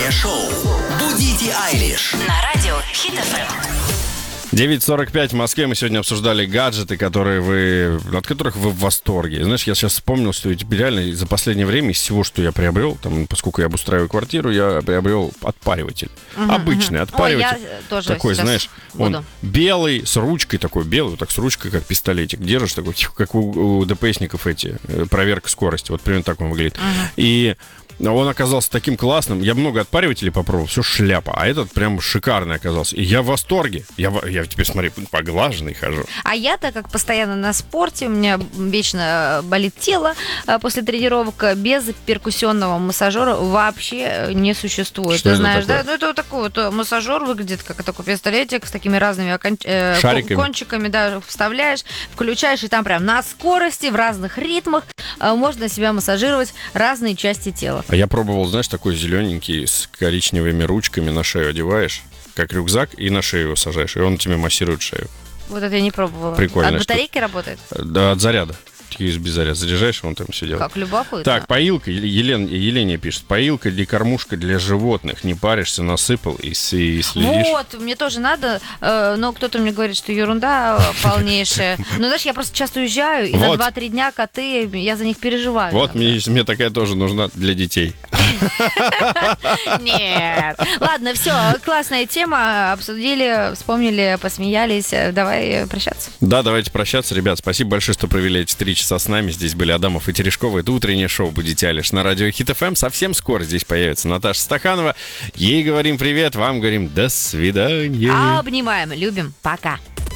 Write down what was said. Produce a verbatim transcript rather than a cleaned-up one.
Утреннее шоу «Будите Айлиш» на радио Хит эф эм. девять сорок пять в Москве. Мы сегодня обсуждали гаджеты, которые вы, от которых вы в восторге. Знаешь, я сейчас вспомнил, что теперь реально за последнее время из всего, что я приобрел, там, поскольку я обустраиваю квартиру, я приобрел отпариватель. Угу, Обычный угу. отпариватель. Ой, я тоже такой, знаешь, буду. он белый, с ручкой такой, белый, вот так с ручкой, как пистолетик. Держишь такой, как у, у ДПСников эти, проверка скорости. Вот примерно так он выглядит. Угу. И он оказался таким классным. Я много отпаривателей попробовал, все шляпа. А этот прям шикарный оказался. И я в восторге. Я, я теперь, смотри, поглаженный хожу. А я-то, как постоянно на спорте, у меня вечно болит тело после тренировок, без перкуссионного массажера вообще не существует. Что Ты это знаешь, такое? да? Ну, это такой вот массажер выглядит, как такой пистолетик с такими разными окон... э, Шариками. кончиками, да, вставляешь, включаешь, и там прям на скорости, в разных ритмах э, можно себя массажировать разные части тела. А я пробовал, знаешь, такой зелененький с коричневыми ручками, на шею одеваешь, как рюкзак, и на шею его сажаешь, и он тебе массирует шею. Вот это я не пробовала. Прикольно. От батарейки работает? Да, от заряда. ю эс би заряд заряжаешь, он там все делает. Как любопытно. Так, поилка, Елен, Елене пишет, поилка или кормушка для животных. Не паришься, насыпал и, с- и следишь. Вот, мне тоже надо, э, но кто-то мне говорит, что ерунда полнейшая. Но знаешь, я просто часто уезжаю, и на Вот. два-три дня коты, я за них переживаю. Вот, мне, мне такая тоже нужна для детей. Нет. Ладно, все, классная тема, обсудили, вспомнили, посмеялись. Давай прощаться. Да, давайте прощаться, ребят. Спасибо большое, что провели эти три часа с нами. Здесь были Адамов и Терешкова. Это утреннее шоу «Будите Айлиш» на радио Хит эф эм. Совсем скоро здесь появится Наташа Стаханова. Ей говорим привет, вам говорим до свидания. Обнимаем, любим, пока.